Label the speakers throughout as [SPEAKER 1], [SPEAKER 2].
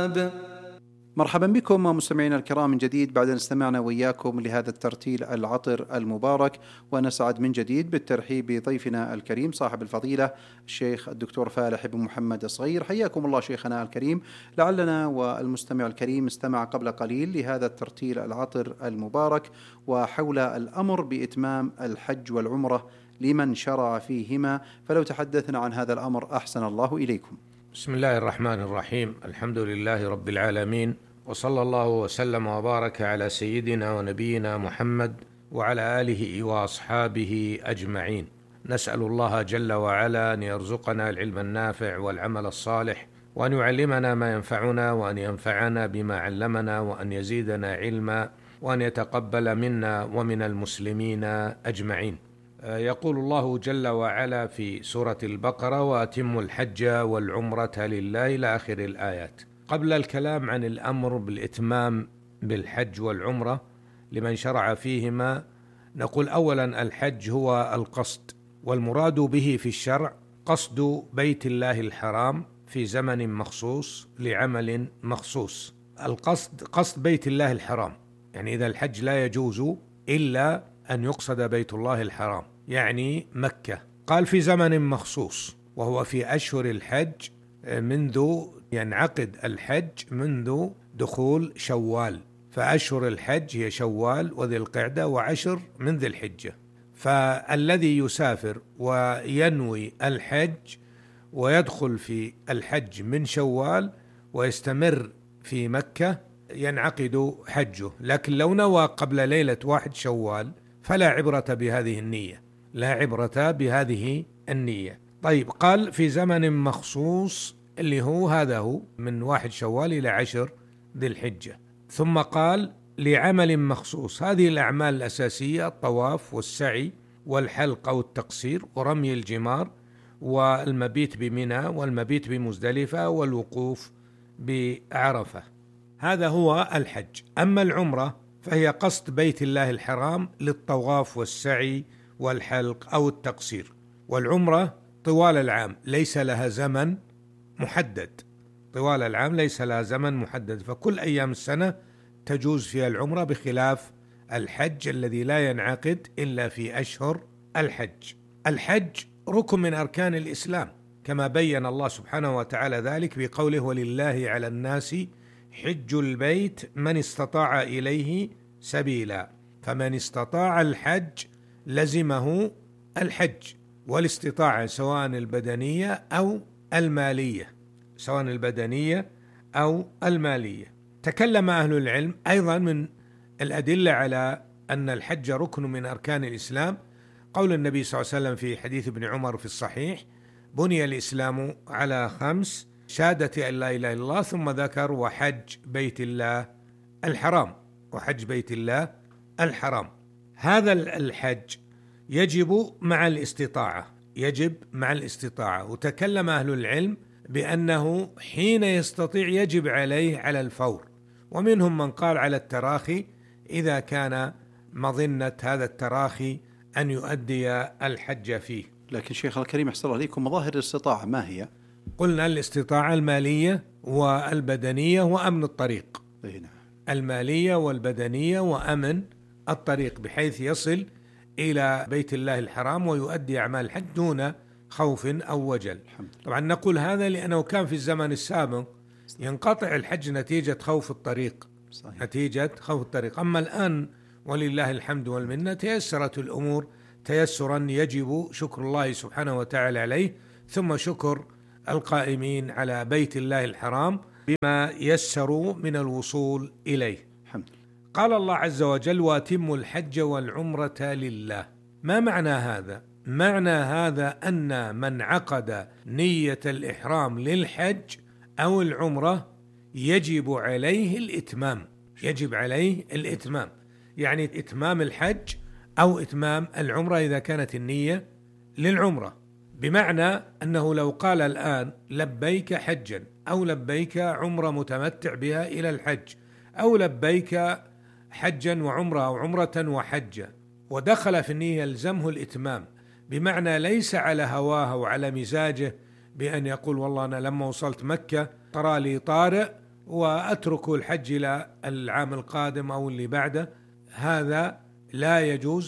[SPEAKER 1] مرحبا بكم مستمعينا الكرام من جديد بعد أن استمعنا وإياكم لهذا الترتيل العطر المبارك، ونسعد من جديد بالترحيب بضيفنا الكريم صاحب الفضيلة الشيخ الدكتور فالح بن محمد الصغير. حياكم الله شيخنا الكريم. لعلنا والمستمع الكريم استمع قبل قليل لهذا الترتيل العطر المبارك وحول الأمر بإتمام الحج والعمرة لمن شرع فيهما، فلو تحدثنا عن هذا الأمر أحسن الله إليكم.
[SPEAKER 2] بسم الله الرحمن الرحيم. الحمد لله رب العالمين، وصلى الله وسلم وبارك على سيدنا ونبينا محمد وعلى آله وأصحابه أجمعين. نسأل الله جل وعلا أن يرزقنا العلم النافع والعمل الصالح، وأن يعلمنا ما ينفعنا، وأن ينفعنا بما علمنا، وأن يزيدنا علما، وأن يتقبل منا ومن المسلمين أجمعين. يقول الله جل وعلا في سورة البقرة: وأتموا الحج والعمرة لله، إلى آخر الآيات. قبل الكلام عن الأمر بالإتمام بالحج والعمرة لمن شرع فيهما، نقول أولا الحج هو القصد، والمراد به في الشرع قصد بيت الله الحرام في زمن مخصوص لعمل مخصوص. القصد قصد بيت الله الحرام، يعني إذا الحج لا يجوز إلا أن يقصد بيت الله الحرام، يعني مكة. قال في زمن مخصوص، وهو في أشهر الحج، منذ ينعقد الحج منذ دخول شوال، فأشهر الحج هي شوال وذي القعدة وعشر من ذي الحجة. فالذي يسافر وينوي الحج ويدخل في الحج من شوال ويستمر في مكة ينعقد حجه، لكن لو نوى قبل ليلة 1 شوال فلا عبرة بهذه النية، لا عبرة بهذه النية. طيب، قال في زمن مخصوص اللي هو هذا هو من 1 شوال إلى 10 ذي الحجة. ثم قال لعمل مخصوص، هذه الأعمال الأساسية: الطواف والسعي والحلق أو التقصير ورمي الجمار والمبيت بمنى والمبيت بمزدلفة والوقوف بعرفة. هذا هو الحج. أما العمرة فهي قصد بيت الله الحرام للطواف والسعي والحلق أو التقصير، والعمرة طوال العام ليس لها زمن محدد، طوال العام ليس لها زمن محدد، فكل أيام السنة تجوز فيها العمرة، بخلاف الحج الذي لا ينعقد إلا في أشهر الحج. الحج ركن من أركان الإسلام، كما بين الله سبحانه وتعالى ذلك بقوله: ولله على الناس حج البيت من استطاع إليه سبيلا. فمن استطاع الحج لزمه الحج، والاستطاعة سواء البدنية أو المالية، سواء البدنية أو المالية. تكلم أهل العلم أيضا من الأدلة على أن الحج ركن من أركان الإسلام قول النبي صلى الله عليه وسلم في حديث ابن عمر في الصحيح: بني الإسلام على 5: شهادة أن لا إله إلا الله، ثم ذكر وحج بيت الله الحرام، وحج بيت الله الحرام. هذا الحج يجب مع الاستطاعة، يجب مع الاستطاعة. وتكلم أهل العلم بأنه حين يستطيع يجب عليه على الفور، ومنهم من قال على التراخي إذا كان مظنة هذا التراخي أن يؤدي الحج فيه.
[SPEAKER 1] لكن شيخ الكريم أحسن الله عليكم، مظاهر الاستطاعة ما هي؟
[SPEAKER 2] قلنا الاستطاعة المالية والبدنية وأمن الطريق. المالية والبدنية وأمن الطريق، بحيث يصل إلى بيت الله الحرام ويؤدي أعمال الحج دون خوف أو وجل. طبعا نقول هذا لأنه كان في الزمن السابق ينقطع الحج نتيجة خوف الطريق، نتيجة خوف الطريق. أما الآن ولله الحمد والمنة تيسرت الأمور تيسرا يجب شكر الله سبحانه وتعالى عليه، ثم شكر القائمين على بيت الله الحرام بما يسروا من الوصول إليه.
[SPEAKER 1] الحمد لله.
[SPEAKER 2] قال الله عز وجل: وأتموا الحج والعمرة لله. ما معنى هذا؟ معنى هذا أن من عقد نية الإحرام للحج أو العمرة يجب عليه الإتمام، يجب عليه الإتمام، يعني إتمام الحج أو إتمام العمرة إذا كانت النية للعمرة. بمعنى أنه لو قال الآن لبيك حجا، أو لبيك عمرة متمتع بها إلى الحج، أو لبيك حجا وعمرة أو عمرة وحجة، ودخل في النية يلزمه الإتمام، بمعنى ليس على هواه وعلى مزاجه بأن يقول والله أنا لما وصلت مكة طرى لي طارئ وأترك الحج إلى العام القادم أو اللي بعده، هذا لا يجوز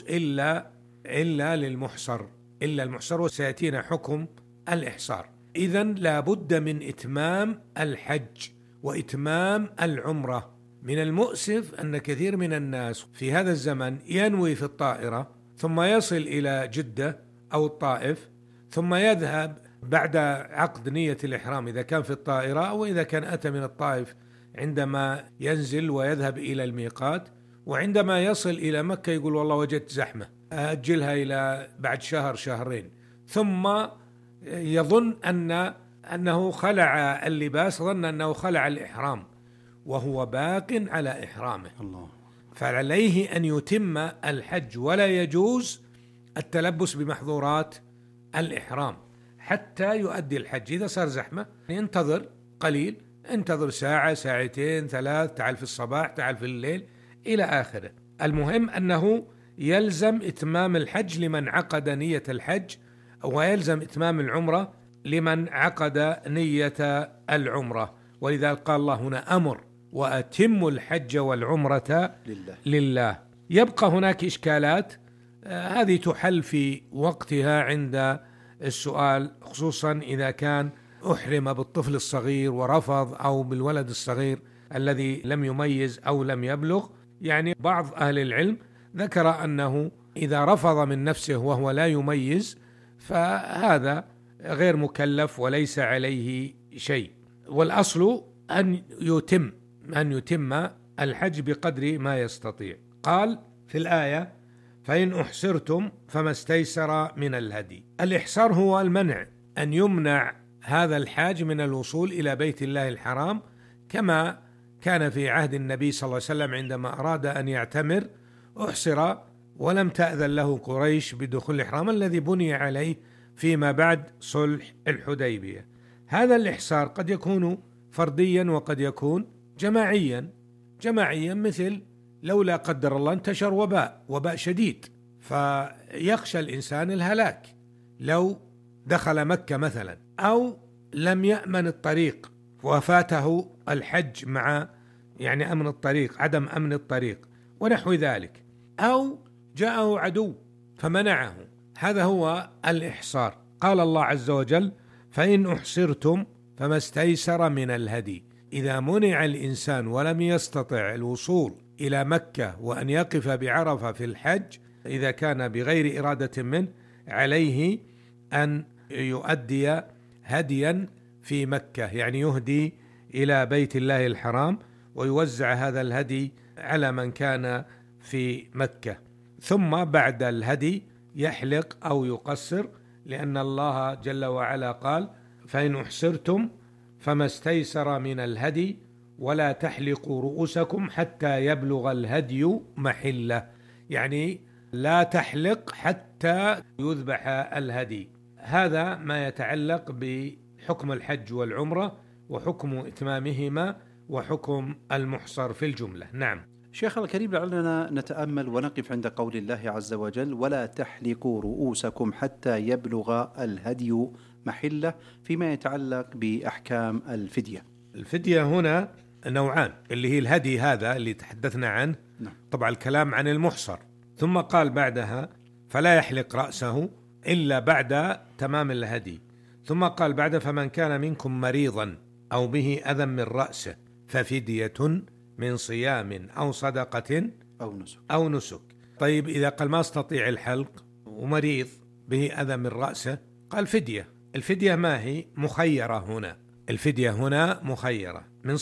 [SPEAKER 2] إلا للمحصر، إلا المحصر، وسيأتينا حكم الإحصار. إذن لا بد من إتمام الحج وإتمام العمرة. من المؤسف أن كثير من الناس في هذا الزمن ينوي في الطائرة ثم يصل إلى جدة أو الطائف، ثم يذهب بعد عقد نية الإحرام إذا كان في الطائرة، أو إذا كان أتى من الطائف عندما ينزل ويذهب إلى الميقات، وعندما يصل إلى مكة يقول والله وجدت زحمة أجلها إلى بعد شهر شهرين، ثم يظن أنه خلع اللباس، ظن أنه خلع الإحرام وهو باق على إحرامه. الله. فعليه أن يتم الحج، ولا يجوز التلبس بمحظورات الإحرام حتى يؤدي الحج. إذا صار زحمة ينتظر قليل، انتظر ساعة ساعتين ثلاث، تعال في الصباح تعال في الليل إلى آخره. المهم أنه يلزم إتمام الحج لمن عقد نية الحج، ويلزم إتمام العمرة لمن عقد نية العمرة. ولذلك قال الله هنا أمر وأتم الحج والعمرة لله. يبقى هناك إشكالات، هذه تحل في وقتها عند السؤال، خصوصا إذا كان أحرم بالطفل الصغير ورفض، أو بالولد الصغير الذي لم يميز أو لم يبلغ. يعني بعض أهل العلم ذكر أنه إذا رفض من نفسه وهو لا يميز فهذا غير مكلف وليس عليه شيء، والأصل أن يتم الحج بقدر ما يستطيع. قال في الآية فإن أحصرتم فما استيسر من الهدي. الإحصار هو المنع، أن يمنع هذا الحاج من الوصول إلى بيت الله الحرام، كما كان في عهد النبي صلى الله عليه وسلم عندما أراد أن يعتمر أحصر ولم تأذن له قريش بدخول الإحرام الذي بني عليه فيما بعد صلح الحديبية. هذا الإحصار قد يكون فرديا وقد يكون جماعيا. مثل لو لا قدر الله انتشر وباء شديد، فيخشى الإنسان الهلاك لو دخل مكة مثلا، أو لم يأمن الطريق وفاته الحج مع أمن الطريق، عدم أمن الطريق ونحو ذلك، أو جاءه عدو فمنعه. هذا هو الإحصار. قال الله عز وجل فإن أحصرتم فما استيسر من الهدي. إذا منع الإنسان ولم يستطع الوصول إلى مكة وأن يقف بعرفة في الحج، إذا كان بغير إرادة منه، عليه أن يؤدي هديا في مكة، يعني يهدي إلى بيت الله الحرام ويوزع هذا الهدي على من كان في مكة، ثم بعد الهدي يحلق أو يقصر، لأن الله جل وعلا قال فإن أحصرتم فما استيسر من الهدي ولا تحلقوا رؤوسكم حتى يبلغ الهدي محله، يعني لا تحلق حتى يذبح الهدي. هذا ما يتعلق بحكم الحج والعمرة وحكم إتمامهما وحكم المحصر في الجملة. نعم.
[SPEAKER 1] شيخ الكريم، لعلنا نتأمل ونقف عند قول الله عز وجل ولا تحلقوا رؤوسكم حتى يبلغ الهدي محله، فيما يتعلق بأحكام الفدية.
[SPEAKER 2] الفدية هنا نوعان، اللي هي الهدي هذا اللي تحدثنا عنه، طبعا الكلام عن المحصر، ثم قال بعدها فلا يحلق رأسه إلا بعد تمام الهدي، ثم قال بعد فمن كان منكم مريضا أو به أذى من رأسه ففدية من صيام أو صدقة أو نسك. طيب إذا قال ما استطيع الحلق ومريض به أذى من رأسه، قال فدية. الفدية ما هي؟ مخيرة هنا. الفدية هنا مخيرة من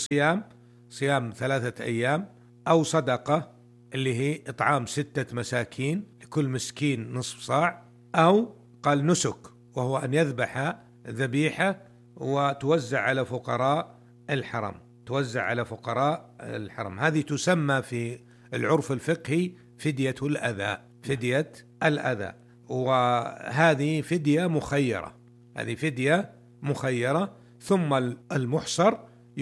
[SPEAKER 2] صيام 3 أيام، أو صدقة اللي هي إطعام 6 مساكين لكل مسكين نصف صاع، أو قال نسك وهو أن يذبح ذبيحة وتوزع على فقراء الحرم. هذه تسمى في العرف الفقهي فدية الأذى. وهذه فدية مخيرة. ثم المحصر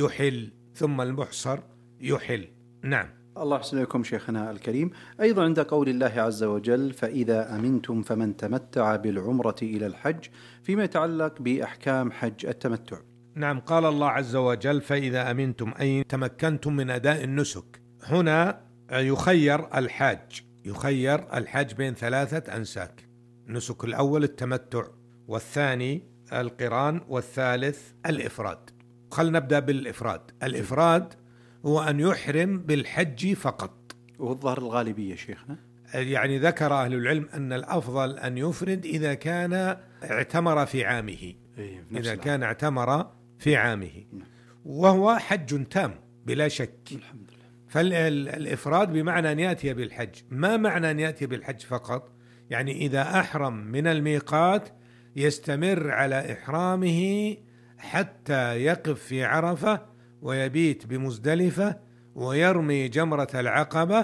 [SPEAKER 2] يحل. نعم.
[SPEAKER 1] الله يحسن إليكم شيخنا الكريم. أيضا عند قول الله عز وجل فإذا أمنتم فمن تمتع بالعمرة إلى الحج، فيما يتعلق بأحكام حج التمتع.
[SPEAKER 2] نعم، قال الله عز وجل: فإذا أمنتم أي تمكنتم من أداء النسك. هنا يخير الحاج بين 3 أنساك: النسك الأول التمتع، والثاني القران، والثالث الإفراد. خلنا نبدأ بالإفراد. الإفراد هو أن يحرم بالحج فقط،
[SPEAKER 1] والظاهر الغالبية شيخنا،
[SPEAKER 2] يعني ذكر أهل العلم أن الأفضل أن يفرد إذا كان اعتمر في عامه، وهو حج تام بلا شك.
[SPEAKER 1] الحمد لله.
[SPEAKER 2] فالإفراد بمعنى أن يأتي بالحج. ما معنى أن يأتي بالحج فقط؟ يعني إذا أحرم من الميقات يستمر على إحرامه حتى يقف في عرفة ويبيت بمزدلفة ويرمي جمرة العقبة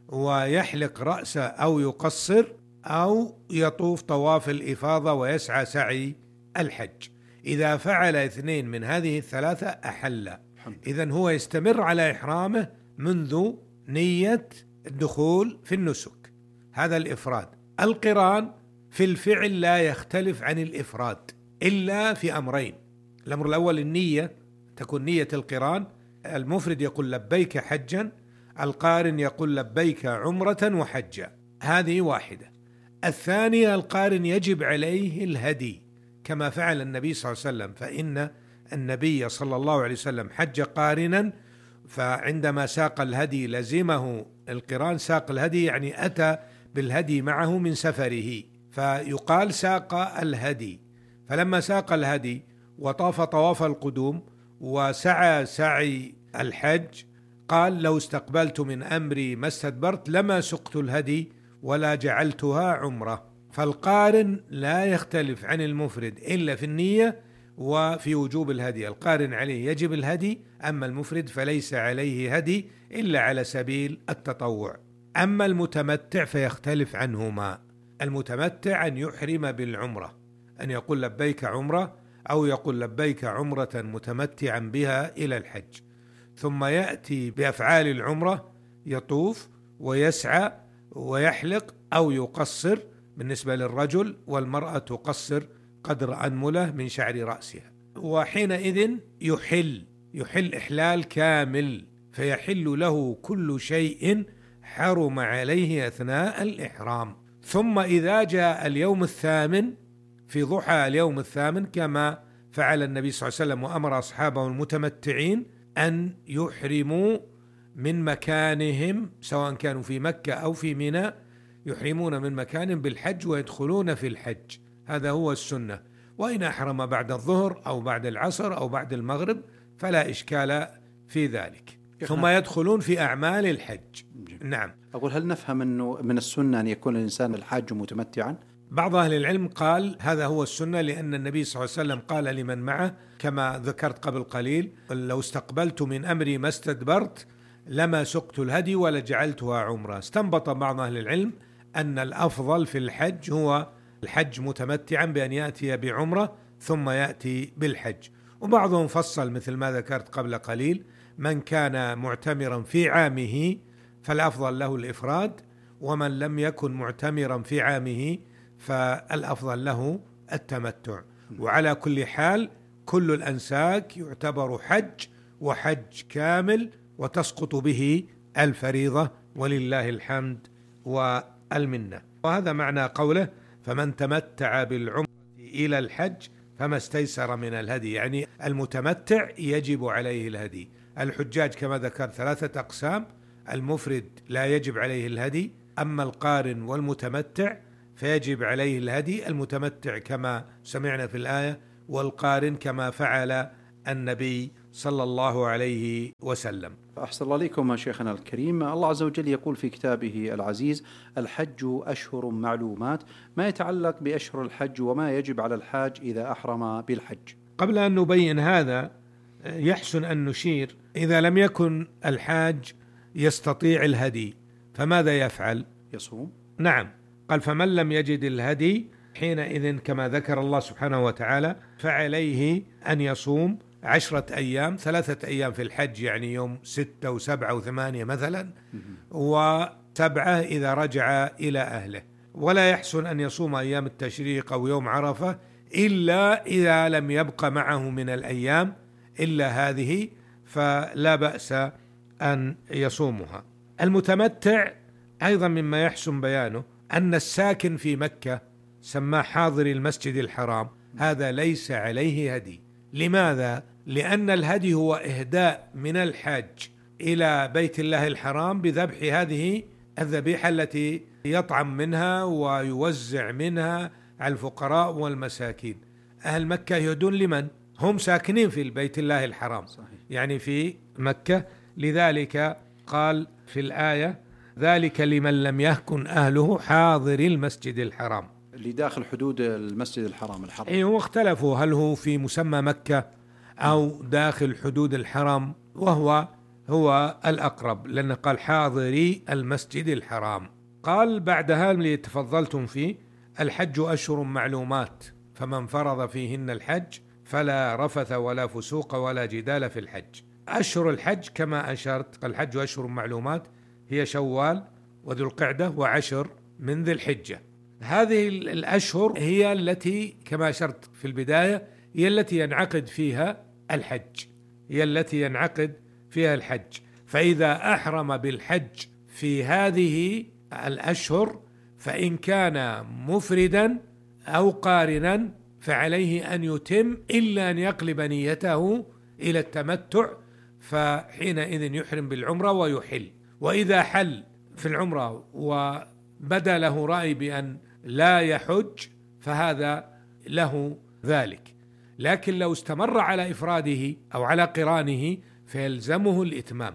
[SPEAKER 2] ويحلق رأسه أو يقصر أو يطوف طواف الإفاضة ويسعى سعي الحج. إذا فعل 2 من هذه ال3 أحل. إذن هو يستمر على إحرامه منذ نية الدخول في النسك. هذا الإفراد. القران في الفعل لا يختلف عن الإفراد إلا في أمرين. الأمر الأول النية، تكون نية القران، المفرد يقول لبيك حجا، القارن يقول لبيك عمرة وحجا، هذه واحدة. الثانية القارن يجب عليه الهدي كما فعل النبي صلى الله عليه وسلم، فإن النبي صلى الله عليه وسلم حج قارنا، فعندما ساق الهدي لزمه القران. ساق الهدي يعني أتى بالهدي معه من سفره، فيقال ساق الهدي. فلما ساق الهدي وطاف طواف القدوم وسعى سعي الحج قال: لو استقبلت من أمري ما استدبرت لما سقت الهدي ولا جعلتها عمرة. فالقارن لا يختلف عن المفرد إلا في النية وفي وجوب الهدي. القارن عليه يجب الهدي، أما المفرد فليس عليه هدي إلا على سبيل التطوع. أما المتمتع فيختلف عنهما. المتمتع أن يحرم بالعمرة، أن يقول لبيك عمرة أو يقول لبيك عمرة متمتعا بها إلى الحج، ثم يأتي بأفعال العمرة، يطوف ويسعى ويحلق أو يقصر بالنسبة للرجل، والمرأة تقصر قدر أنملة من شعر رأسها. وحينئذ يحل إحلال كامل، فيحل له كل شيء حرم عليه أثناء الإحرام. ثم إذا جاء اليوم الثامن في ضحى اليوم الثامن كما فعل النبي صلى الله عليه وسلم وأمر أصحابه المتمتعين أن يحرموا من مكانهم، سواء كانوا في مكة أو في منى، يحرمون من مكان بالحج ويدخلون في الحج. هذا هو السنة. وإن أحرم بعد الظهر أو بعد العصر أو بعد المغرب فلا إشكال في ذلك، ثم يدخلون في أعمال الحج. نعم.
[SPEAKER 1] أقول هل نفهم أنه من السنة أن يكون الإنسان الحاج متمتعا؟
[SPEAKER 2] بعض أهل العلم قال هذا هو السنة، لأن النبي صلى الله عليه وسلم قال لمن معه كما ذكرت قبل قليل: لو استقبلت من أمري ما استدبرت لما سقت الهدي ولا جعلتها عمرة. استنبط بعض أهل العلم أن الأفضل في الحج هو الحج متمتعا بأن يأتي بعمرة ثم يأتي بالحج. وبعضهم فصل مثل ما ذكرت قبل قليل: من كان معتمرا في عامه فالأفضل له الإفراد، ومن لم يكن معتمرا في عامه فالأفضل له التمتع. وعلى كل حال كل الأنساك يعتبر حج، وحج كامل، وتسقط به الفريضة ولله الحمد والمنة. وهذا معنى قوله: فمن تمتع بالعمرة إلى الحج فما استيسر من الهدي. يعني المتمتع يجب عليه الهدي. الحجاج كما ذكر 3 أقسام: المفرد لا يجب عليه الهدي، أما القارن والمتمتع فيجب عليه الهدي. المتمتع كما سمعنا في الآية، والقارن كما فعل النبي صلى الله عليه وسلم.
[SPEAKER 1] أحسن الله عليكم شيخنا الكريم. الله عز وجل يقول في كتابه العزيز: الحج أشهر معلومات، ما يتعلق بأشهر الحج وما يجب على الحاج إذا أحرم بالحج.
[SPEAKER 2] قبل أن نبين هذا يحسن أن نشير: إذا لم يكن الحاج يستطيع الهدي فماذا يفعل؟
[SPEAKER 1] يصوم.
[SPEAKER 2] نعم، قال: فمن لم يجد الهدي حينئذ كما ذكر الله سبحانه وتعالى فعليه أن يصوم 10 أيام، 3 أيام في الحج يعني يوم 6 و7 و8 مثلا، و7 إذا رجع إلى أهله. ولا يحسن أن يصوم أيام التشريق أو يوم عرفة إلا إذا لم يبق معه من الأيام إلا هذه فلا بأس أن يصومها. المتمتع أيضا مما يحسن بيانه أن الساكن في مكة سماه حاضر المسجد الحرام، هذا ليس عليه هدي. لماذا؟ لأن الهدي هو إهداء من الحاج إلى بيت الله الحرام بذبح هذه الذبيحة التي يطعم منها ويوزع منها على الفقراء والمساكين. أهل مكة يهدون لمن؟ هم ساكنين في البيت الله الحرام، صحيح. يعني في مكة. لذلك قال في الآية ذلك لمن لم يكن أهله حاضر المسجد الحرام،
[SPEAKER 1] اللي داخل حدود المسجد الحرام.
[SPEAKER 2] هم اختلفوا هل هو في مسمى مكة أو داخل حدود الحرام، هو الأقرب لأنه قال حاضري المسجد الحرام. قال بعدها اللي تفضلتم فيه الحج أشهر معلومات فمن فرض فيهن الحج فلا رفث ولا فسوق ولا جدال في الحج. أشهر الحج كما أشرت، الحج أشهر معلومات هي شوال وذو القعدة وعشر من ذي الحجة. هذه الأشهر هي التي كما أشرت في البداية هي التي ينعقد فيها الحج، فإذا أحرم بالحج في هذه الأشهر فإن كان مفردا أو قارنا فعليه أن يتم إلا أن يقلب نيته إلى التمتع، فحينئذ يحرم بالعمرة ويحل. وإذا حل في العمرة وبدا له رأي بأن لا يحج فهذا له ذلك، لكن لو استمر على إفراده أو على قرانه فيلزمه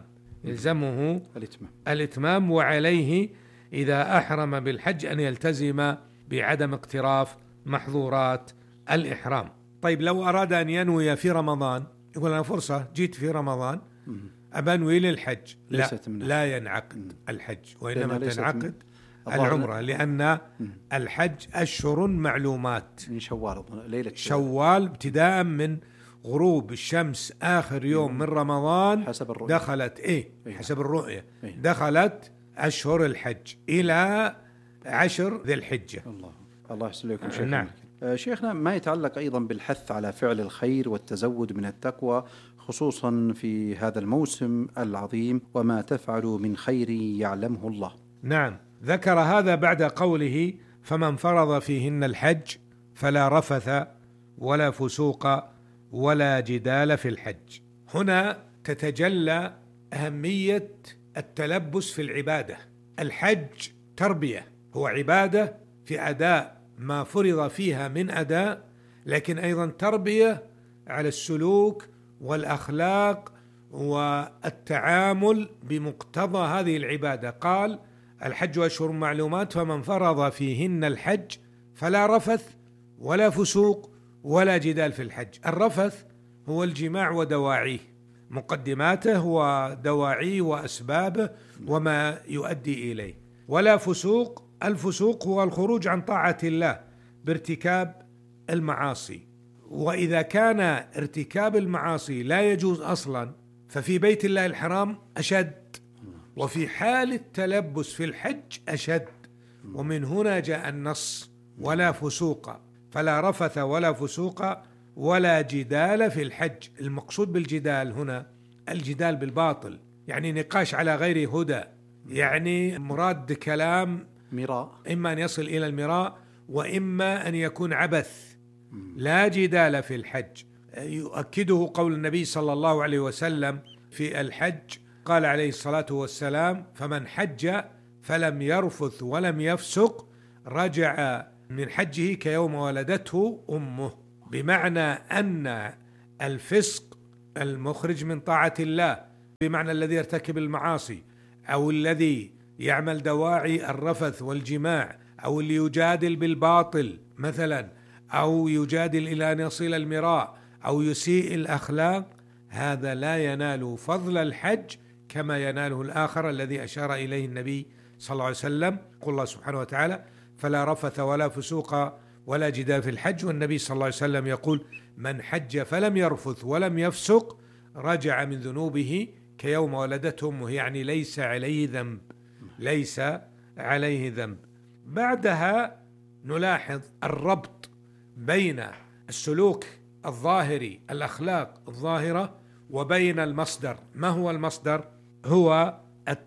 [SPEAKER 2] الإتمام، وعليه إذا أحرم بالحج أن يلتزم بعدم اقتراف محظورات الإحرام. طيب لو أراد أن ينوي في رمضان، يقول أنا فرصة جيت في رمضان أبنوي للحج، لا ينعقد الحج وإنما تنعقد العمرة، لأن الحج أشهر معلومات
[SPEAKER 1] من ليلة
[SPEAKER 2] شوال ابتداء من غروب الشمس آخر يوم من رمضان
[SPEAKER 1] حسب الرؤية.
[SPEAKER 2] دخلت حسب الرؤية دخلت أشهر الحج إلى 10 ذي الحجة.
[SPEAKER 1] الله يسلم لكم شيخنا.
[SPEAKER 2] نعم.
[SPEAKER 1] شيخنا، ما يتعلق أيضا بالحث على فعل الخير والتزود من التقوى خصوصا في هذا الموسم العظيم، وما تفعل من خير يعلمه الله.
[SPEAKER 2] نعم، ذكر هذا بعد قوله فمن فرض فيهن الحج فلا رفث ولا فسوق ولا جدال في الحج. هنا تتجلى أهمية التلبس في العبادة. الحج تربية، هو عبادة في أداء ما فرض فيها من أداء، لكن أيضا تربية على السلوك والأخلاق والتعامل بمقتضى هذه العبادة. قال الحج أشهر معلومات فمن فرض فيهن الحج فلا رفث ولا فسوق ولا جدال في الحج. الرفث هو الجماع ودواعيه، مقدماته ودواعيه وأسبابه وما يؤدي إليه. ولا فسوق، الفسوق هو الخروج عن طاعة الله بارتكاب المعاصي، وإذا كان ارتكاب المعاصي لا يجوز أصلا ففي بيت الله الحرام أشد، وفي حال التلبس في الحج أشد. ومن هنا جاء النص ولا فسوق، فلا رفث ولا فسوق ولا جدال في الحج. المقصود بالجدال هنا الجدال بالباطل، يعني نقاش على غير هدى، يعني مراد كلام
[SPEAKER 1] مراء،
[SPEAKER 2] إما أن يصل إلى المراء وإما أن يكون عبث. لا جدال في الحج. يؤكده قول النبي صلى الله عليه وسلم في الحج، قال عليه الصلاة والسلام فمن حج فلم يرفث ولم يفسق رجع من حجه كيوم ولدته أمه، بمعنى أن الفسق المخرج من طاعة الله، بمعنى الذي يرتكب المعاصي أو الذي يعمل دواعي الرفث والجماع أو اللي يجادل بالباطل مثلا، أو يجادل إلى أن يصل المراء أو يسيء الأخلاق، هذا لا ينال فضل الحج كما يناله الآخر الذي أشار إليه النبي صلى الله عليه وسلم. قل الله سبحانه وتعالى فلا رفث ولا فسوق ولا جدال في الحج، والنبي صلى الله عليه وسلم يقول من حج فلم يرفث ولم يفسق رجع من ذنوبه كيوم ولدته أمه، يعني ليس عليه ذنب. بعدها نلاحظ الربط بين السلوك الظاهري، الأخلاق الظاهرة، وبين المصدر. ما هو المصدر؟ هو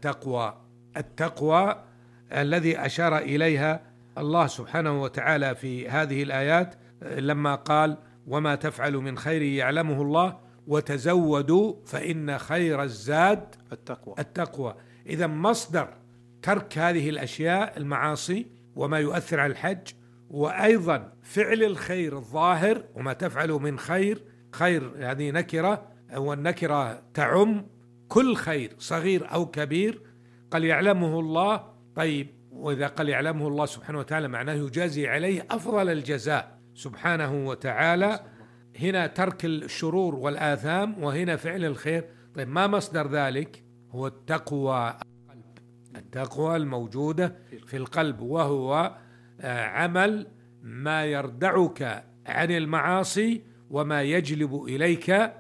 [SPEAKER 2] التقوى الذي أشار إليها الله سبحانه وتعالى في هذه الآيات لما قال: وما تفعل من خير يعلمه الله وتزودوا فإن خير الزاد التقوى. إذا مصدر ترك هذه الأشياء المعاصي وما يؤثر على الحج، وأيضا فعل الخير الظاهر. وما تفعل من خير هذه نكرة، والنكرة تعم كل خير صغير أو كبير. قال يعلمه الله. طيب، وإذا قال يعلمه الله سبحانه وتعالى معناه يجازي عليه أفضل الجزاء سبحانه وتعالى. هنا ترك الشرور والآثام، وهنا فعل الخير. طيب، ما مصدر ذلك؟ هو التقوى الموجودة في القلب، وهو عمل ما يردعك عن المعاصي وما يجلب إليك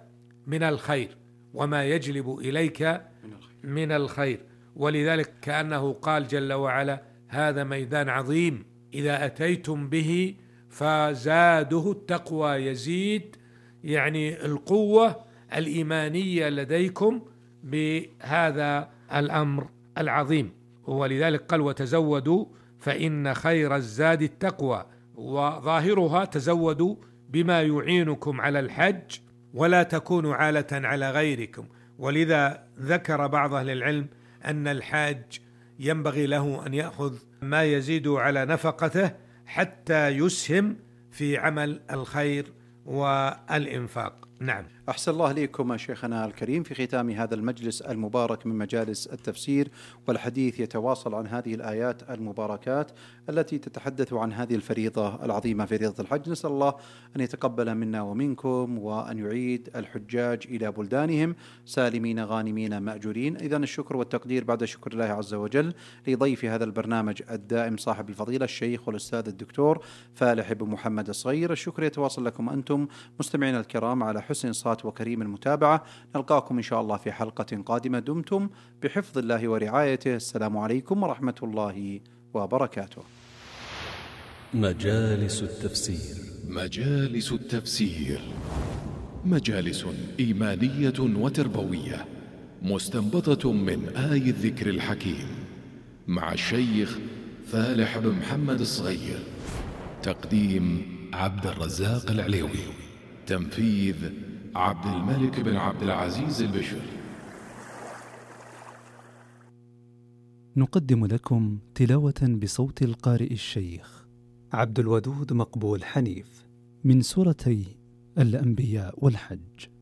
[SPEAKER 2] من الخير. ولذلك كأنه قال جل وعلا: هذا ميدان عظيم إذا أتيتم به فزاده التقوى يزيد، يعني القوة الإيمانية لديكم بهذا الأمر العظيم. ولذلك قال: وتزودوا فإن خير الزاد التقوى. وظاهرها تزودوا بما يعينكم على الحج ولا تكونوا عالة على غيركم. ولذا ذكر بعض أهل العلم أن الحاج ينبغي له أن يأخذ ما يزيد على نفقته حتى يسهم في عمل الخير والإنفاق. نعم.
[SPEAKER 1] أحسن الله إليكم شيخنا الكريم. في ختام هذا المجلس المبارك من مجالس التفسير والحديث يتواصل عن هذه الآيات المباركات التي تتحدث عن هذه الفريضة العظيمة، فريضة الحج. نسأل الله أن يتقبل منا ومنكم، وأن يعيد الحجاج إلى بلدانهم سالمين غانمين مأجورين. إذن الشكر والتقدير بعد شكر الله عز وجل لضيف هذا البرنامج الدائم صاحب الفضيلة الشيخ والأستاذ الدكتور فالح بن محمد الصغير. الشكر يتواصل لكم أنتم مستمعين الكرام على حسن صوت وكريم المتابعة. نلقاكم إن شاء الله في حلقة قادمة. دمتم بحفظ الله ورعايته. السلام عليكم ورحمة الله وبركاته.
[SPEAKER 3] مجالس التفسير مجالس إيمانية وتربوية مستنبطة من آي الذكر الحكيم مع الشيخ فالح بن محمد الصغير. تقديم عبد الرزاق العليوي. تنفيذ عبد الملك بن عبد العزيز البشر.
[SPEAKER 4] نقدم لكم تلاوة بصوت القارئ الشيخ عبد الودود مقبول حنيف من سورتي الأنبياء والحج.